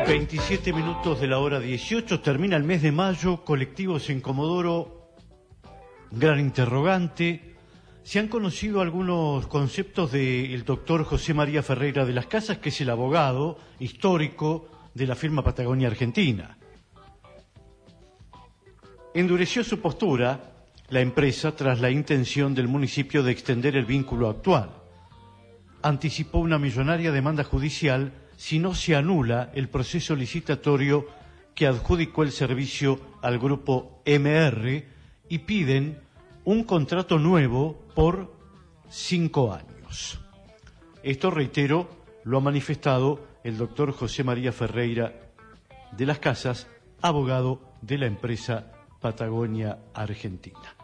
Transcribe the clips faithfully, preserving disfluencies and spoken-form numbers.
veintisiete minutos de la hora dieciocho, termina el mes de mayo, colectivos en Comodoro, gran interrogante. Se han conocido algunos conceptos del doctor José María Ferreira de las Casas, que es el abogado histórico de la firma Patagonia Argentina. Endureció su postura la empresa tras la intención del municipio de extender el vínculo actual. Anticipó una millonaria demanda judicial si no se anula el proceso licitatorio que adjudicó el servicio al grupo M R y piden un contrato nuevo por cinco años. Esto, reitero, lo ha manifestado el doctor José María Ferreira de las Casas, abogado de la empresa Patagonia Argentina.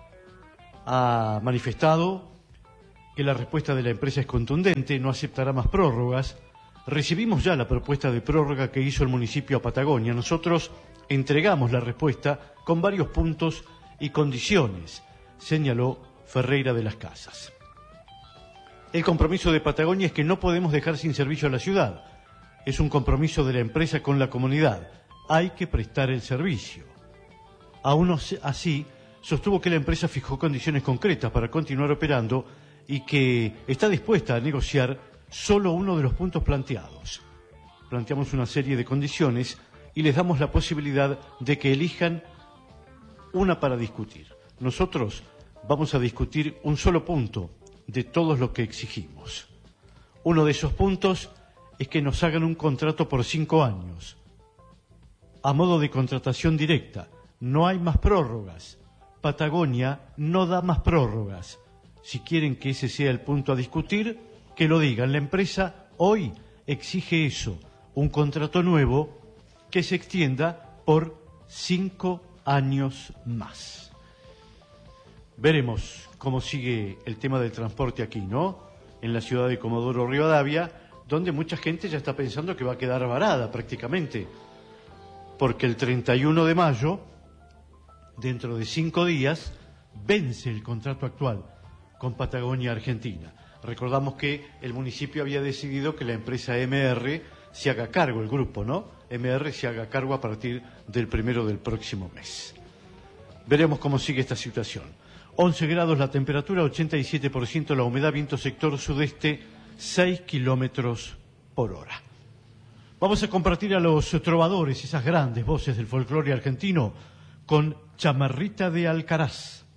Ha manifestado que la respuesta de la empresa es contundente, no aceptará más prórrogas. Recibimos ya la propuesta de prórroga que hizo el municipio a Patagonia. Nosotros entregamos la respuesta con varios puntos y condiciones, señaló Ferreira de las Casas. El compromiso de Patagonia es que no podemos dejar sin servicio a la ciudad. Es un compromiso de la empresa con la comunidad. Hay que prestar el servicio. Aún así, sostuvo que la empresa fijó condiciones concretas para continuar operando y que está dispuesta a negociar solo uno de los puntos planteados. Planteamos una serie de condiciones y les damos la posibilidad de que elijan una para discutir. Nosotros vamos a discutir un solo punto de todos los que exigimos. Uno de esos puntos es que nos hagan un contrato por cinco años, a modo de contratación directa. No hay más prórrogas. Patagonia no da más prórrogas. Si quieren que ese sea el punto a discutir, que lo digan. La empresa hoy exige eso, un contrato nuevo que se extienda por cinco años más. Veremos cómo sigue el tema del transporte aquí, ¿no? En la ciudad de Comodoro Rivadavia, donde mucha gente ya está pensando que va a quedar varada prácticamente, porque el treinta y uno de mayo, dentro de cinco días, vence el contrato actual con Patagonia Argentina. Recordamos que el municipio había decidido que la empresa M R se haga cargo, el grupo, ¿no? M R se haga cargo a partir del primero del próximo mes. Veremos cómo sigue esta situación. once grados la temperatura, ochenta y siete por ciento la humedad, viento sector sudeste, seis kilómetros por hora. Vamos a compartir a los trovadores, esas grandes voces del folclore argentino, con Chamarrita de Alcaraz.